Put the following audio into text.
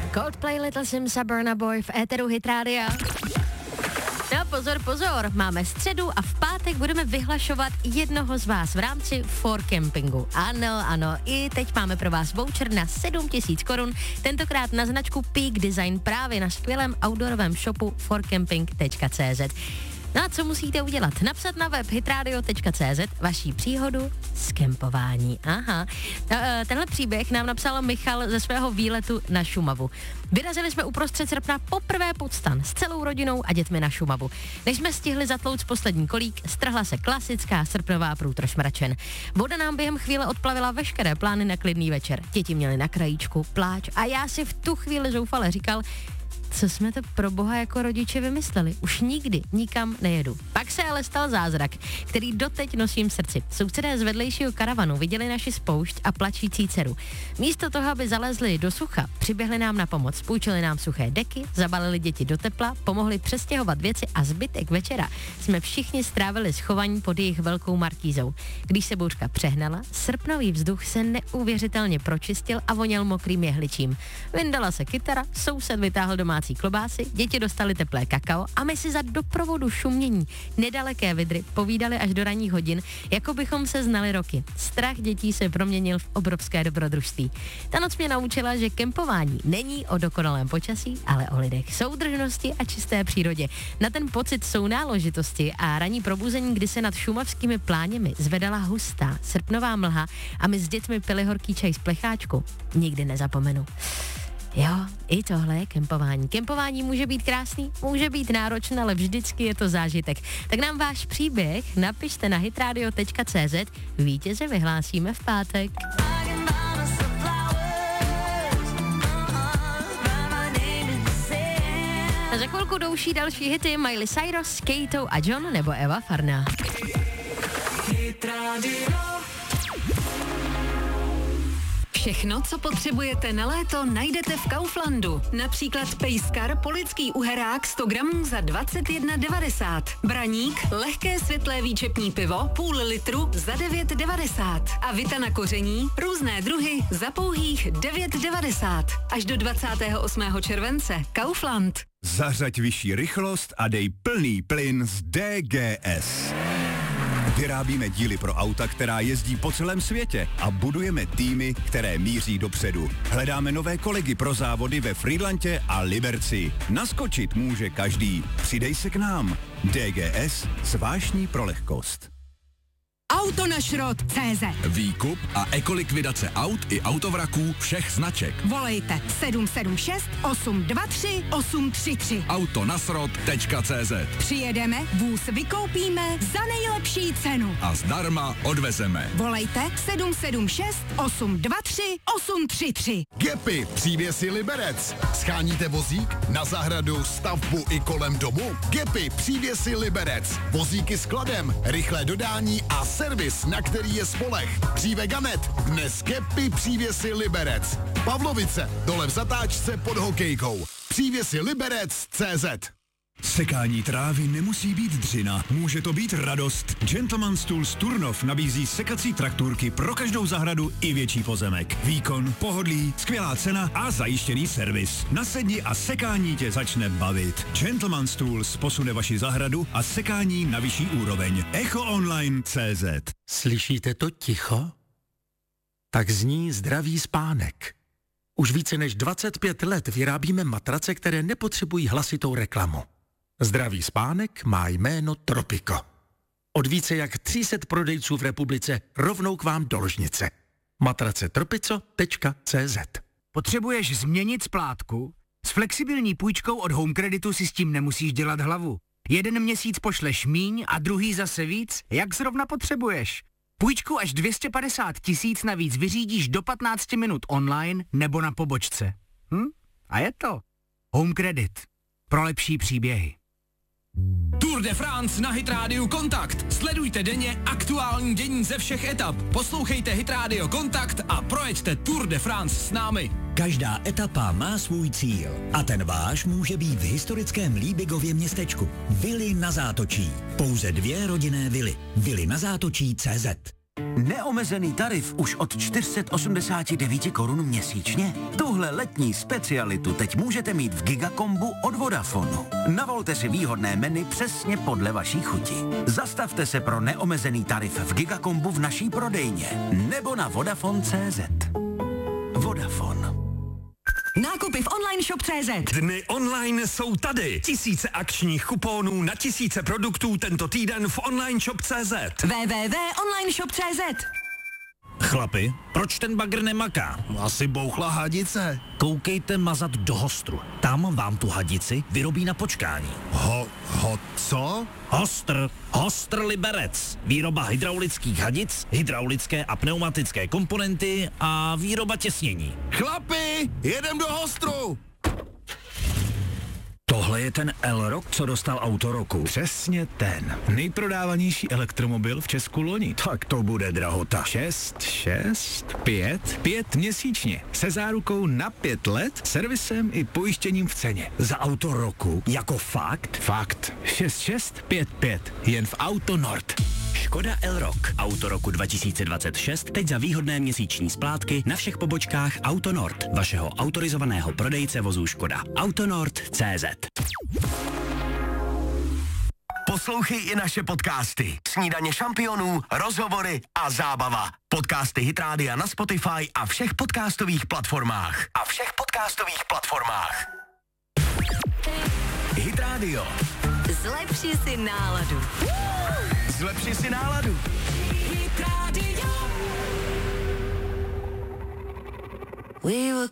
Coldplay, Little Sims a Burna Boy v éteru Hit Rádia. No pozor, máme středu a v pátek budeme vyhlašovat jednoho z vás v rámci For Campingu. Ano, i teď máme pro vás voucher na 7 000 korun, tentokrát na značku Peak Design právě na skvělém outdoorovém shopu forcamping.cz. No a co musíte udělat? Napsat na web hitradio.cz vaší příhodu z kempování. Aha. Tenhle příběh nám napsal Michal ze svého výletu na Šumavu. Vyrazili jsme uprostřed srpna poprvé pod stan s celou rodinou a dětmi na Šumavu. Než jsme stihli zatlouct poslední kolík, strhla se klasická srpnová průtrž mračen. Voda nám během chvíle odplavila veškeré plány na klidný večer. Děti měly na krajíčku pláč a já si v tu chvíli zoufale říkal, co jsme to pro boha jako rodiče vymysleli? Už nikdy nikam nejedu. Pak se ale stal zázrak, který doteď nosím v srdci. Sousedé z vedlejšího karavanu viděli naši spoušť a plačící dceru. Místo toho, aby zalezli do sucha, přiběhli nám na pomoc, půjčili nám suché deky, zabalili děti do tepla, pomohli přestěhovat věci a zbytek večera jsme všichni strávili schovaní pod jejich velkou markízou. Když se bouřka přehnala, srpnový vzduch se neuvěřitelně pročistil a voněl mokrým jehličím. Vyndala se kytara, soused vytáhl domácí klobásy, děti dostali teplé kakao a my si za doprovodu šumění nedaleké Vydry povídali až do ranních hodin, jako bychom se znali roky. Strach dětí se proměnil v obrovské dobrodružství. Ta noc mě naučila, že kempování není o dokonalém počasí, ale o lidech, soudržnosti a čisté přírodě. Na ten pocit sounáležitosti a ranní probuzení, kdy se nad šumavskými pláněmi zvedala hustá srpnová mlha a my s dětmi pili horký čaj z plecháčku, nikdy nezapomenu. Jo, i tohle je kempování. Kempování může být krásný, může být náročný, ale vždycky je to zážitek. Tak nám váš příběh napište na hitradio.cz, vítěze vyhlásíme v pátek. A za chvilku douší další hity Miley Cyrus, Kato a John nebo Eva Farná. Všechno, co potřebujete na léto, najdete v Kauflandu. Například pejskar polický uherák 100 gramů za 21,90. Braník, lehké světlé výčepní pivo, půl litru za 9,90. A vita na koření, různé druhy za pouhých 9,90. Až do 28. července. Kaufland. Zařaď vyšší rychlost a dej plný plyn z DGS. Vyrábíme díly pro auta, která jezdí po celém světě a budujeme týmy, které míří dopředu. Hledáme nové kolegy pro závody ve Frýdlantě a Liberci. Naskočit může každý. Přidej se k nám. DGS – zvláštní pro lehkost. Autonašrot.cz. Výkup a ekolikvidace aut i autovraků všech značek. Volejte 776 823 833. Autonasrot.cz. Přijedeme, vůz vykoupíme za nejlepší cenu. A zdarma odvezeme. Volejte 776 823 833. Gepy, přívěsy Liberec. Scháníte vozík na zahradu, stavbu i kolem domu? Gepy, přívěsy Liberec. Vozíky s kladem, rychlé dodání a servis, na který je spoleh. Dříve Ganet, dnes Gepy, přívěsy Liberec. Pavlovice, dole v zatáčce pod hokejkou. Přívěsy Liberec.cz. Sekání trávy nemusí být dřina, může to být radost. Gentleman's Tools Turnov nabízí sekací traktůrky pro každou zahradu i větší pozemek. Výkon, pohodlí, skvělá cena a zajištěný servis. Nasedni a sekání tě začne bavit. Gentleman's Tools posune vaši zahradu a sekání na vyšší úroveň. EchoOnline.cz. Slyšíte to ticho? Tak zní zdravý spánek. Už více než 25 let vyrábíme matrace, které nepotřebují hlasitou reklamu. Zdravý spánek má jméno Tropico. Od více jak 300 prodejců v republice rovnou k vám do ložnice. Matrace tropico.cz. Potřebuješ změnit splátku? S flexibilní půjčkou od Home Creditu si s tím nemusíš dělat hlavu. Jeden měsíc pošleš míň a druhý zase víc, jak zrovna potřebuješ. Půjčku až 250 000 navíc vyřídíš do 15 minut online nebo na pobočce. A je to Home Credit. Pro lepší příběhy. Tour de France na Hit Radio Kontakt. Sledujte denně aktuální dění ze všech etap. Poslouchejte Hit Radio Kontakt a projeďte Tour de France s námi. Každá etapa má svůj cíl a ten váš může být v historickém Líbigově městečku. Vily na Zátočí. Pouze 2 rodinné vily. Vily na Zátočí.cz. Neomezený tarif už od 489 korun měsíčně? Tuhle letní specialitu teď můžete mít v Gigakombu od Vodafonu. Navolte si výhodné menu přesně podle vaší chuti. Zastavte se pro neomezený tarif v Gigakombu v naší prodejně nebo na Vodafone.cz. Vodafone. Nákupy v online shop.cz. Dny online jsou tady. Tisíce akčních kuponů na tisíce produktů tento týden v online shop.cz. www.onlineshop.cz. Chlapi, proč ten bagr nemaká? Asi bouchla hadice. Koukejte mazat do Hostru. Tam vám tu hadici vyrobí na počkání. Co? Hostr Liberec. Výroba hydraulických hadic, hydraulické a pneumatické komponenty a výroba těsnění. Chlapi, jedem do Hostru. Tohle je ten Elrock, co dostal auto roku. Přesně ten. Nejprodávanější elektromobil v Česku loni. Tak to bude drahota. 5 měsíčně. Se zárukou na 5 let, servisem i pojištěním v ceně. Za auto roku? Jako fakt? Fakt. 6655. Jen v Auto Nord. Škoda Elrock. Auto roku 2026 teď za výhodné měsíční splátky na všech pobočkách Auto Nord, vašeho autorizovaného prodejce vozů Škoda. Autonord.cz. Poslouchej i naše podcasty. Snídaně šampionů, rozhovory a zábava. Podcasty Hit Rádia na Spotify a všech podcastových platformách. Hit Radio. Zlepši si náladu. Zlepši si náladu. Hit Radio. We were